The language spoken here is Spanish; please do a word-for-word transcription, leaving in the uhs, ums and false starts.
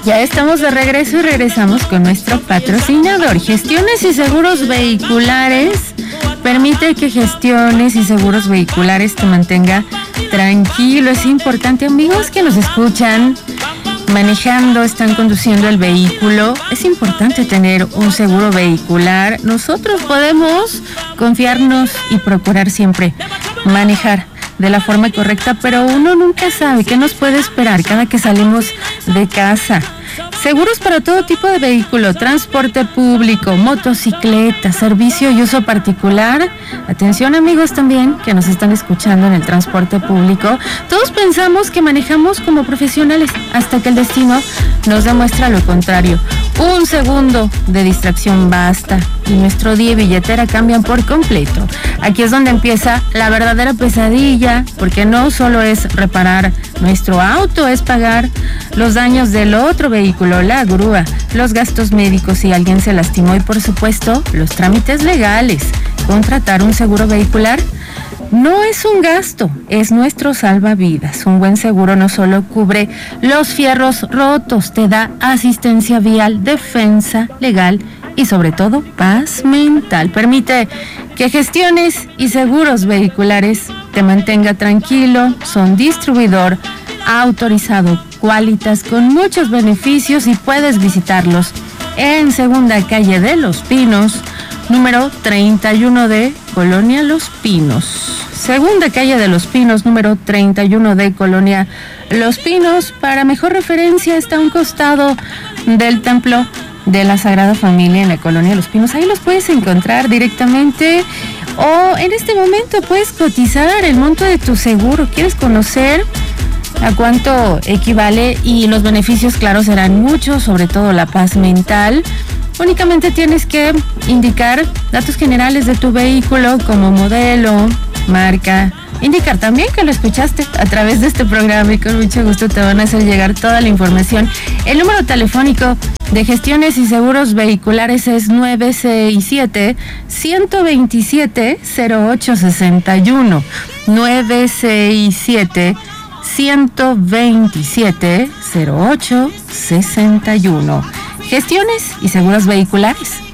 Ya estamos de regreso y regresamos con nuestro patrocinador. Gestiones y Seguros Vehiculares permite que Gestiones y Seguros Vehiculares te mantenga tranquilo. Es importante, amigos que nos escuchan manejando, están conduciendo el vehículo, es importante tener un seguro vehicular. Nosotros podemos confiarnos y procurar siempre manejar de la forma correcta, pero uno nunca sabe qué nos puede esperar cada que salimos de casa. Seguros para todo tipo de vehículo, transporte público, motocicleta, servicio y uso particular. Atención, amigos también que nos están escuchando en el transporte público. Todos pensamos que manejamos como profesionales hasta que el destino nos demuestra lo contrario. Un segundo de distracción basta y nuestro día y billetera cambian por completo. Aquí es donde empieza la verdadera pesadilla, porque no solo es reparar nuestro auto, es pagar los daños del otro vehículo, la grúa, los gastos médicos si alguien se lastimó y, por supuesto, los trámites legales. Contratar un seguro vehicular no es un gasto, es nuestro salvavidas. Un buen seguro no solo cubre los fierros rotos, te da asistencia vial, defensa legal y sobre todo paz mental. Permite que Gestiones y Seguros Vehiculares te mantenga tranquilo. Son distribuidor autorizado Qualitas con muchos beneficios y puedes visitarlos en Segunda Calle de Los Pinos, número treinta y uno D, Colonia Los Pinos. Segunda Calle de Los Pinos, número treinta y uno D, Colonia Los Pinos. Para mejor referencia, está a un costado del Templo de la Sagrada Familia en la Colonia Los Pinos. Ahí los puedes encontrar directamente, o en este momento puedes cotizar el monto de tu seguro. ¿Quieres conocer a cuánto equivale? Y los beneficios, claro, serán muchos, sobre todo la paz mental. Únicamente tienes que indicar datos generales de tu vehículo como modelo, marca, indicar también que lo escuchaste a través de este programa y con mucho gusto te van a hacer llegar toda la información. El número telefónico de Gestiones y Seguros Vehiculares es nueve seis siete, uno dos siete, cero ocho seis uno, nueve seis siete, uno dos siete, cero ocho seis uno. Gestiones y Seguros Vehiculares